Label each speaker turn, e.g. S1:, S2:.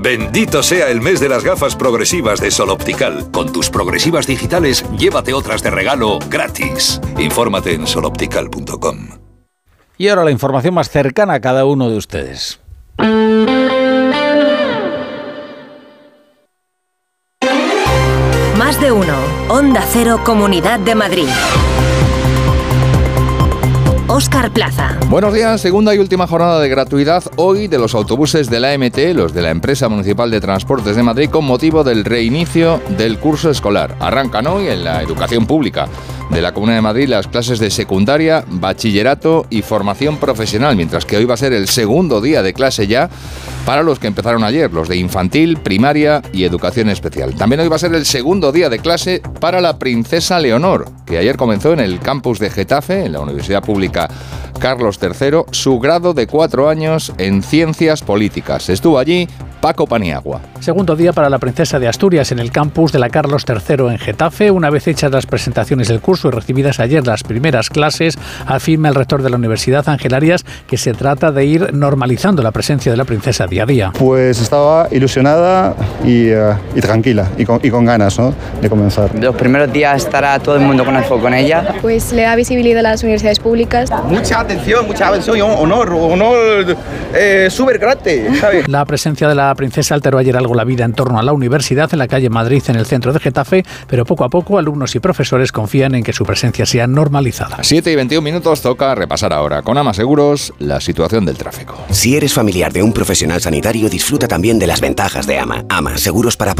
S1: Bendito sea el mes de las gafas progresivas de Sol Optical. Con tus progresivas digitales, llévate otras de regalo gratis. Infórmate en soloptical.com.
S2: Y ahora la información más cercana a cada uno de ustedes.
S3: Más de uno. Onda Cero, Comunidad de Madrid. Óscar Plaza.
S4: Buenos días, segunda y última jornada de gratuidad hoy de los autobuses de la AMT, los de la Empresa Municipal de Transportes de Madrid, con motivo del reinicio del curso escolar. Arrancan hoy en la educación pública de la Comunidad de Madrid las clases de secundaria, bachillerato y formación profesional, mientras que hoy va a ser el segundo día de clase ya para los que empezaron ayer, los de infantil, primaria y educación especial. También hoy va a ser el segundo día de clase para la Princesa Leonor, que ayer comenzó en el campus de Getafe, en la Universidad Pública Carlos III, su grado de 4 años en Ciencias Políticas. Estuvo allí Paco Paniagua.
S5: Segundo día para la Princesa de Asturias en el campus de la Carlos III en Getafe. Una vez hechas las presentaciones del curso y recibidas ayer las primeras clases, afirma el rector de la Universidad, Ángel Arias, que se trata de ir normalizando la presencia de la princesa día a día.
S6: Pues estaba ilusionada y tranquila y con ganas, ¿no?, de comenzar.
S7: Los primeros días estará todo el mundo con el foco con ella.
S8: Pues le da visibilidad a las universidades públicas.
S9: Mucha atención y honor súper grande, ¿sabes?
S5: La presencia de la princesa alteró ayer algo la vida en torno a la universidad en la calle Madrid, en el centro de Getafe, pero poco a poco alumnos y profesores confían en que su presencia sea normalizada.
S4: 7:21 toca repasar ahora con Ama Seguros la situación del tráfico.
S10: Si eres familiar de un profesional sanitario, disfruta también de las ventajas de Ama. Ama, seguros para